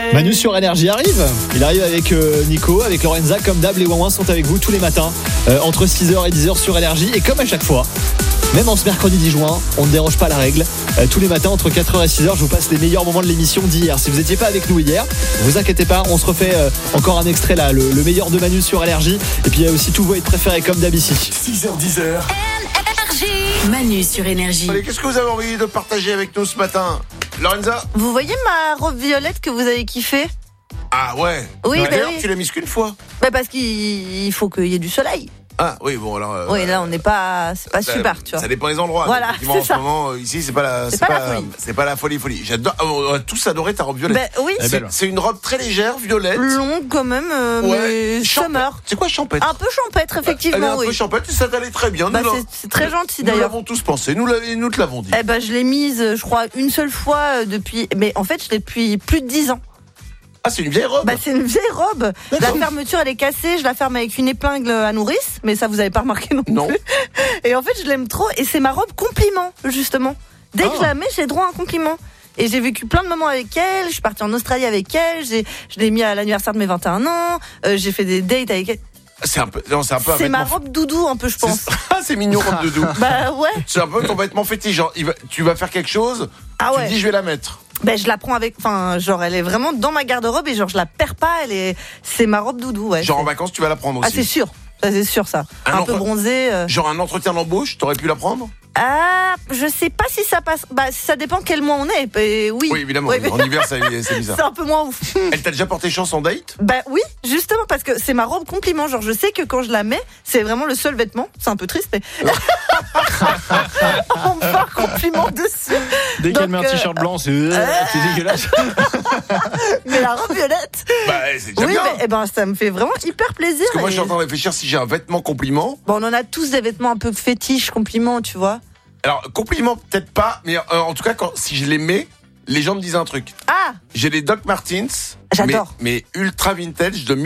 Manu sur Énergie arrive. Il arrive avec Nico, avec Lorenza. Comme d'hab, les Ouin sont avec vous tous les matins entre 6h et 10h sur Énergie. Et comme à chaque fois, même en ce mercredi 10 juin, on ne déroge pas à la règle. Tous les matins entre 4h et 6h, je vous passe les meilleurs moments de l'émission d'hier. Si vous n'étiez pas avec nous hier, vous inquiétez pas, on se refait encore un extrait là, le meilleur de Manu sur Énergie. Et puis il y a aussi tous vos hits préférés comme d'hab ici. 6h10. Manu sur Énergie. Allez, qu'est-ce que vous avez envie de partager avec nous ce matin, Lorenza? Vous voyez ma robe violette que vous avez kiffé? Ah ouais. Oui, D'ailleurs, oui. tu l'as mise qu'une fois. Parce qu'il faut qu'il y ait du soleil. Ah oui, bon alors. Oui, là on n'est pas, c'est pas super, tu vois. Ça dépend des endroits. Voilà, effectivement, c'est en ce ça. moment, ici, c'est pas la folie. C'est pas la folie. J'adore. On a tous adoré ta robe violette. Oui. C'est une robe très légère, violette. Longue quand même, mais summer. C'est quoi champêtre? Un peu champêtre, effectivement. Elle est un oui. peu champêtre et ça t'allait très bien. C'est très gentil Nous d'ailleurs. l'avons tous pensé. Nous te l'avons dit. Je l'ai mise, je crois, une seule fois depuis. Mais en fait, je l'ai depuis plus de 10 ans. Ah, c'est une vieille robe. C'est une vieille robe. D'accord. La fermeture, elle est cassée. Je la ferme avec une épingle à nourrice, mais ça, vous avez pas remarqué non plus. Et en fait, je l'aime trop. Et c'est ma robe compliment, justement. Dès que je la mets, j'ai droit à un compliment. Et j'ai vécu plein de moments avec elle. Je suis partie en Australie avec elle. Je l'ai mis à l'anniversaire de mes 21 ans. J'ai fait des dates avec elle. C'est ma vêtement... robe doudou, un peu, je pense. C'est mignon, robe doudou. Ouais. C'est un peu ton vêtement fétiche. Genre, tu vas faire quelque chose. Tu dis, je vais la mettre. Je la prends avec, elle est vraiment dans ma garde-robe et je la perds pas, c'est ma robe doudou, ouais. Genre en vacances, tu vas la prendre aussi. Ah, c'est sûr. Ça, c'est sûr, ça. Un peu bronzé. Genre un entretien d'embauche, t'aurais pu la prendre? Ah, je sais pas si ça passe. Ça dépend quel mois on est. Oui. Oui, évidemment. Oui. En hiver, c'est bizarre. C'est un peu moins ouf. Elle t'a déjà porté chance en date? Oui, justement, parce que c'est ma robe compliment. Genre, je sais que quand je la mets, c'est vraiment le seul vêtement. C'est un peu triste, mais. On me fait un compliment dessus. Dès qu'elle met un t-shirt blanc, c'est dégueulasse. Mais la robe violette. C'est déjà bien. Mais, ça me fait vraiment hyper plaisir. Parce que moi, je suis en train de réfléchir si j'ai un vêtement compliment. On en a tous des vêtements un peu fétiches, compliments, tu vois. Alors, compliment, peut-être pas, mais en tout cas, si je les mets, les gens me disent un truc. Ah! J'ai les Doc Martens. J'adore. Mais ultra vintage de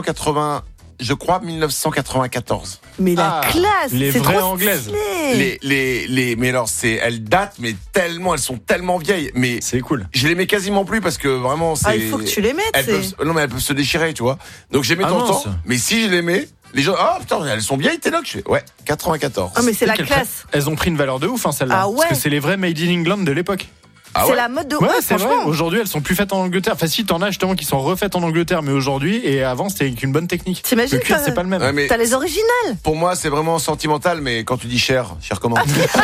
1994. Mais la classe! Les c'est vraies trop anglaises. Mais alors, elles datent, mais elles sont tellement vieilles. Mais c'est cool. Je les mets quasiment plus parce que vraiment, c'est. Il faut que tu les mettes. Elles peuvent se déchirer, tu vois. Donc, je les mets tout le temps. Mais si je les mets, les gens, putain, elles sont vieilles, tes Doc. Je fais, 94. Ah, mais c'est la classe. Elles ont pris une valeur de ouf, celle-là. Ah ouais. Parce que c'est les vrais Made in England de l'époque. C'est la mode de c'est vrai. Aujourd'hui, elles sont plus faites en Angleterre. Enfin, si, t'en as justement qui sont refaites en Angleterre, mais aujourd'hui, et avant, c'était avec une bonne technique. T'imagines? Le cuir, c'est pas le même. T'as les originales. Pour moi, c'est vraiment sentimental, mais quand tu dis cher comment?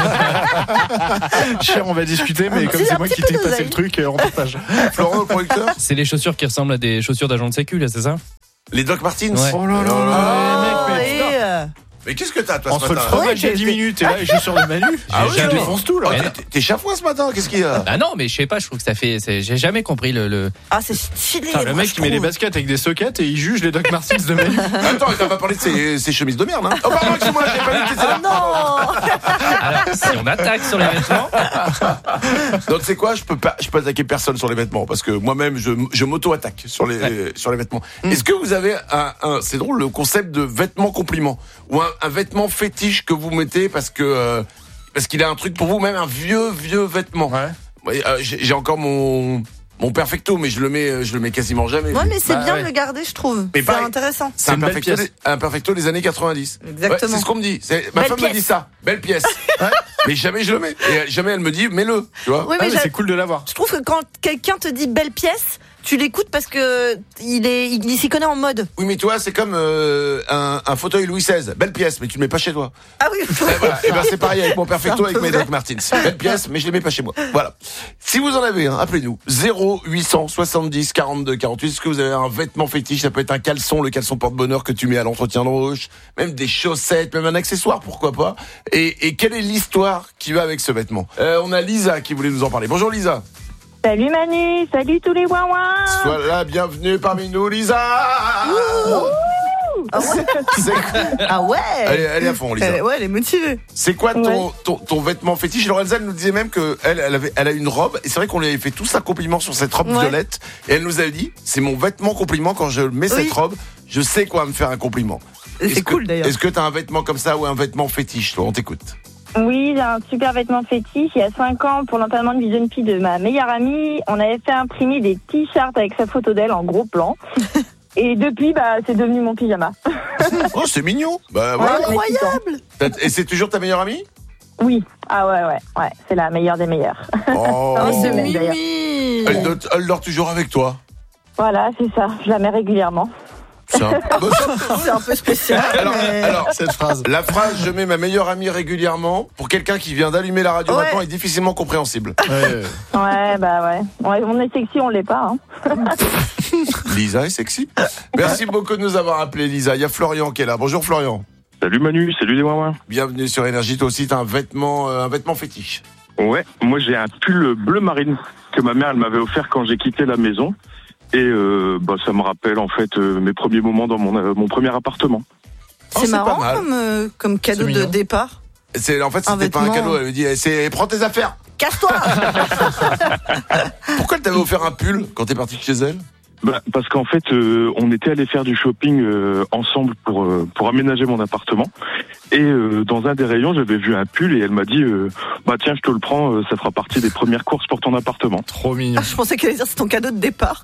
Cher, on va discuter, mais comme c'est moi qui t'ai passé le truc, on partage. Florent, le producteur? C'est les chaussures qui ressemblent à des chaussures d'agent de sécu, là, c'est ça? Les Doc Martens? Ouais. Oh là là, Mais qu'est-ce que t'as, toi, entre ce le matin? fromage il y a 10 minutes et là, je suis sur le Manu. Je défonce tout, là. T'es chafouin ce matin, qu'est-ce qu'il y a? Ah non, mais je sais pas, je trouve que j'ai jamais compris le. Ah, c'est stylé. Le mec qui met des baskets avec des sockets et il juge les Doc Martens de Manu. Attends, il t'a pas parlé de ses chemises de merde, hein? Oh, pardon, excuse-moi, j'ai pas vu que t'étais là. Non! Alors, si on attaque sur les vêtements. Donc, c'est quoi? Je peux attaquer personne sur les vêtements parce que moi-même, je m'auto-attaque sur les vêtements. Est-ce que vous avez c'est drôle, le concept de vêtements compliments ou un vêtement fétiche que vous mettez parce qu'il a un truc pour vous, même un vieux vêtement. Ouais. J'ai encore mon perfecto, mais je le mets quasiment jamais. Ouais, mais c'est bien de le garder, je trouve. Mais c'est intéressant. C'est un perfecto des années 90. Exactement. C'est ce qu'on me dit. Ma femme me dit ça. Belle pièce. Mais jamais je le mets. Et jamais elle me dit, mets-le. Tu vois. Oui, mais c'est cool de l'avoir. Je trouve que quand quelqu'un te dit belle pièce, tu l'écoutes parce que il s'y connaît en mode. Oui, mais toi, c'est comme un fauteuil Louis XVI. Belle pièce, mais tu le mets pas chez toi. Ah oui. Et c'est pareil avec mon perfecto, avec mes Doc Martens. Belle pièce, mais je les mets pas chez moi. Voilà. Si vous en avez un, appelez-nous. 0870 42 48. Est-ce que vous avez un vêtement fétiche? Ça peut être un caleçon, le caleçon porte-bonheur que tu mets à l'entretien d'embauche, même des chaussettes, même un accessoire, pourquoi pas. Et quelle est l'histoire qui va avec ce vêtement? On a Lisa qui voulait nous en parler. Bonjour Lisa. Salut Manu, salut tous les ouin-ouin. Sois la bienvenue parmi nous, Lisa. Ah ouais. Elle est à fond, Lisa. Elle est motivée. C'est quoi ton vêtement fétiche? Lorenza, elle nous disait même que elle a une robe, et c'est vrai qu'on lui avait fait tous un compliment sur cette robe violette, et elle nous avait dit, c'est mon vêtement compliment quand je mets cette robe, je sais quoi me faire un compliment. C'est cool d'ailleurs. Est-ce que t'as un vêtement comme ça ou un vêtement fétiche, toi? On t'écoute. Oui, j'ai un super vêtement fétiche. Il y a 5 ans, pour l'enterrement de vie jeune fille de ma meilleure amie, on avait fait imprimer des t-shirts avec sa photo d'elle en gros plan. Et depuis, c'est devenu mon pyjama. Oh, c'est mignon. Bah, Ouais, voilà. Incroyable. Et c'est toujours ta meilleure amie? Oui. Ah ouais, c'est la meilleure des meilleures. Oh, Oh, c'est Mimi. Mimi. elle dort toujours avec toi. Voilà, c'est ça. Je la mets régulièrement. C'est un... C'est un peu spécial. Alors, Cette phrase. la phrase « je mets ma meilleure amie régulièrement » pour quelqu'un qui vient d'allumer la radio Ouais. maintenant est difficilement compréhensible. Ouais. Ouais. On est sexy, on l'est pas. Hein. Lisa est sexy. Merci beaucoup de nous avoir appelé, Lisa. Il y a Florian qui est là. Bonjour Florian. Salut Manu, salut les Wawins. Bienvenue sur Énergie. Toi aussi, t'as un vêtement fétiche. Ouais, moi j'ai un pull bleu marine que ma mère elle m'avait offert quand j'ai quitté la maison. Et ça me rappelle en fait mes premiers moments dans mon premier appartement. C'est c'est marrant pas mal. comme cadeau C'est de mignon. départ. En fait, Un c'était pas un vêtement. cadeau. Elle lui dit prends tes affaires. Casse-toi. Pourquoi elle t'avait offert un pull quand t'es parti de chez elle? Parce qu'en fait on était allé faire du shopping ensemble pour aménager mon appartement. Et dans un des rayons j'avais vu un pull et elle m'a dit tiens je te le prends, ça fera partie des premières courses pour ton appartement. Trop mignon. Je pensais qu'elle allait dire c'est ton cadeau de départ.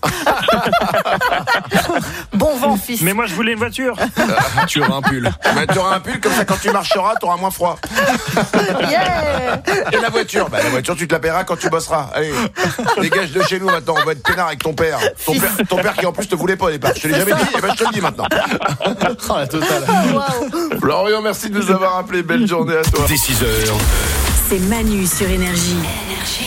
Bon vent, fils. Mais moi, je voulais une voiture. Tu auras un pull. Tu auras un pull comme ça quand tu marcheras, t'auras moins froid. Yeah. Et la voiture? La voiture, tu te la paieras quand tu bosseras. Allez, dégage de chez nous maintenant. On va être peinard avec ton père. Ton père qui en plus te voulait pas au départ. Je te l'ai jamais dit, et je te le dis maintenant. Oh, la totale. Waouh. Florian, merci de nous avoir appelé. Belle journée à toi. Dès 6h, C'est Manu sur Énergie.